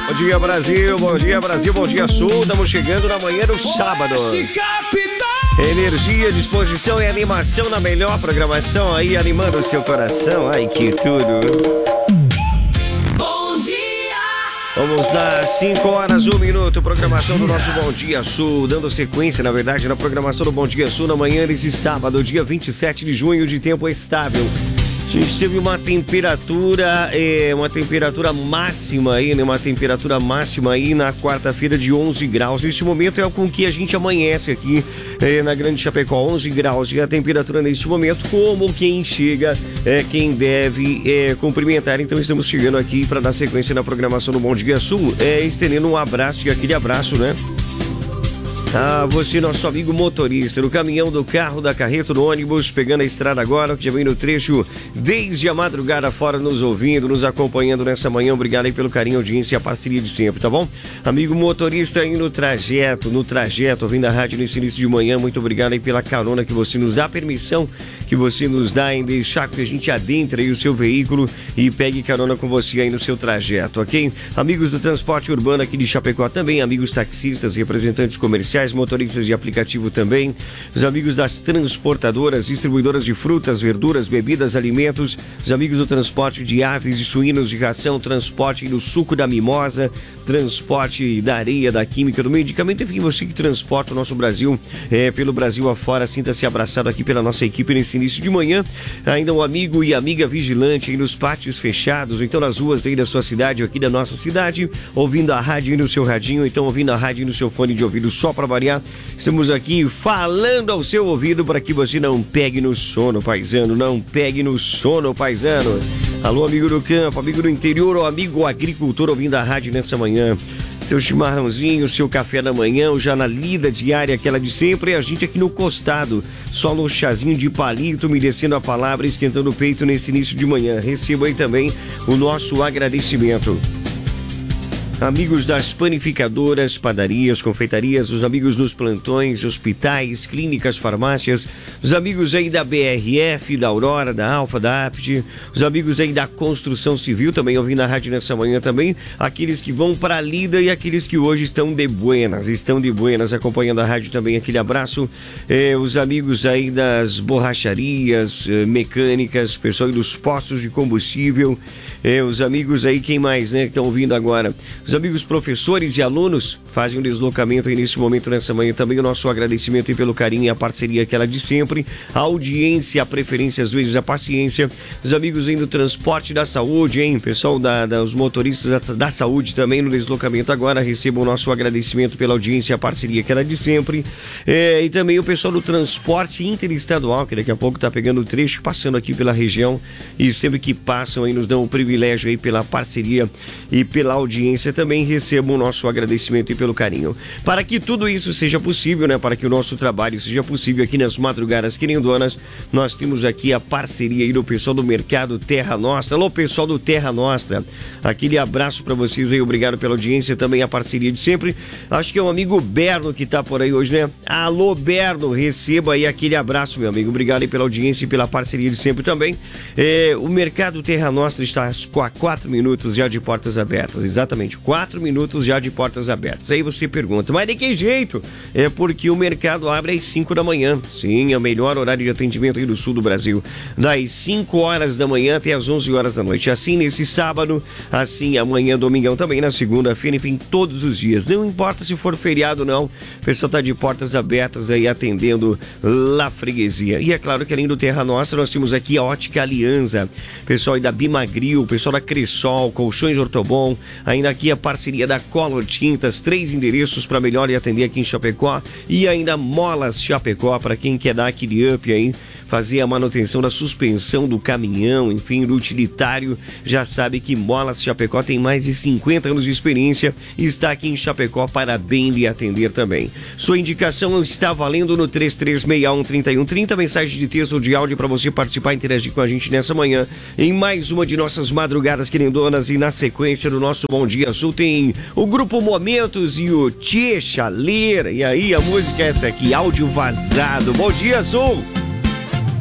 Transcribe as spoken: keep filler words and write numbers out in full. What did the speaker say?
Bom dia, Brasil, bom dia, Brasil, bom dia, Sul. Estamos chegando na manhã do sábado. Energia, disposição e animação na melhor programação aí, animando o seu coração. Ai, que tudo. Bom dia. Vamos lá, cinco horas, um minuto, programação do nosso Bom Dia Sul, dando sequência, na verdade, na programação do Bom Dia Sul, na manhã desse sábado, dia vinte e sete de junho, de tempo estável. A gente teve uma temperatura, é, uma temperatura máxima aí, né? Uma temperatura máxima aí na quarta-feira de onze graus. Neste momento é com que a gente amanhece aqui é, na Grande Chapecó, onze graus. E a temperatura neste momento, como quem chega, é quem deve é, cumprimentar. Então estamos chegando aqui para dar sequência na programação do Bom Dia Sul, é, estendendo um abraço e aquele abraço, né? Ah, você, nosso amigo motorista, no caminhão, do carro, da carreta, do ônibus, pegando a estrada agora, que já vem no trecho desde a madrugada fora, nos ouvindo, nos acompanhando nessa manhã. Obrigado aí pelo carinho, audiência e a parceria de sempre, tá bom? Amigo motorista aí no trajeto, no trajeto, ouvindo a rádio nesse início de manhã, muito obrigado aí pela carona que você nos dá, a permissão que você nos dá em deixar que a gente adentre aí o seu veículo e pegue carona com você aí no seu trajeto, ok? Amigos do transporte urbano aqui de Chapecó também, amigos taxistas, representantes comerciais, motoristas de aplicativo também, os amigos das transportadoras, distribuidoras de frutas, verduras, bebidas, alimentos, os amigos do transporte de aves e suínos de ração, transporte do suco da mimosa, transporte da areia, da química, do medicamento, enfim, você que transporta o nosso Brasil é, pelo Brasil afora, sinta-se abraçado aqui pela nossa equipe nesse início de manhã. Ainda um amigo e amiga vigilante aí nos pátios fechados, ou então nas ruas aí da sua cidade, aqui da nossa cidade, ouvindo a rádio aí no seu radinho, então ouvindo a rádio aí no seu fone de ouvido, só para variar. Estamos aqui falando ao seu ouvido para que você não pegue no sono, paisano, não pegue no sono, paisano. Alô, amigo do campo, amigo do interior, ou amigo agricultor ouvindo a rádio nessa manhã. Seu chimarrãozinho, seu café da manhã, já na lida diária, aquela de sempre, e a gente aqui no costado, só no chazinho de palito, umedecendo a palavra, esquentando o peito nesse início de manhã. Receba aí também o nosso agradecimento. Amigos das panificadoras, padarias, confeitarias, os amigos dos plantões, hospitais, clínicas, farmácias, os amigos aí da B R F, da Aurora, da Alfa, da Apt, os amigos aí da construção civil, também ouvindo a rádio nessa manhã também, aqueles que vão para a lida e aqueles que hoje estão de buenas, estão de buenas, acompanhando a rádio também, aquele abraço, eh, os amigos aí das borracharias, eh, mecânicas, pessoal dos postos de combustível, eh, os amigos aí, quem mais, né, que estão ouvindo agora? Os amigos professores e alunos fazem um deslocamento aí nesse momento, nessa manhã também. O nosso agradecimento aí pelo carinho e a parceria, aquela de sempre. A audiência, a preferência, às vezes a paciência. Os amigos aí do transporte da saúde, hein? Pessoal da, da, os motoristas da, da saúde também no deslocamento agora. Recebam o nosso agradecimento pela audiência e a parceria, aquela de sempre. É, e também o pessoal do transporte interestadual, que daqui a pouco está pegando o trecho, passando aqui pela região. E sempre que passam aí nos dão o privilégio aí pela parceria e pela audiência. Também recebam o nosso agradecimento e pelo carinho. Para que tudo isso seja possível, né? Para que o nosso trabalho seja possível aqui nas madrugadas querendonas, nós temos aqui a parceria aí do pessoal do Mercado Terra Nostra. Alô, pessoal do Terra Nostra. Aquele abraço para vocês aí, obrigado pela audiência, também a parceria de sempre. Acho que é o amigo Berno que tá por aí hoje, né? Alô, Berno, receba aí aquele abraço, meu amigo. Obrigado aí pela audiência e pela parceria de sempre também. É, o Mercado Terra Nostra está a quatro minutos já de portas abertas, exatamente. Quatro minutos já de portas abertas. Aí você pergunta, mas de que jeito? É porque o mercado abre às cinco da manhã. Sim, é o melhor horário de atendimento aí do sul do Brasil. Das cinco horas da manhã até as onze horas da noite. Assim nesse sábado, assim amanhã, domingão também, na segunda-feira, enfim, todos os dias. Não importa se for feriado ou não, o pessoal tá de portas abertas aí atendendo lá freguesia. E é claro que além do Terra Nostra, nós temos aqui a Ótica Aliança. Pessoal aí da Bimagril, pessoal da Cressol, Colchões Ortobon, ainda aqui a parceria da Color Tintas, três endereços para melhor e atender aqui em Chapecó, e ainda Molas Chapecó, para quem quer dar aquele up aí, fazer a manutenção da suspensão do caminhão, enfim, do utilitário, já sabe que Molas Chapecó tem mais de cinquenta anos de experiência e está aqui em Chapecó para bem lhe atender também. Sua indicação está valendo no três três seis um, três um três zero, mensagem de texto ou de áudio para você participar e interagir com a gente nessa manhã, em mais uma de nossas madrugadas querendonas. E na sequência do nosso Bom Dia Sul tem o Grupo Momentos e o Tchê Chaleira. E aí a música é essa aqui, áudio vazado. Bom Dia Sul!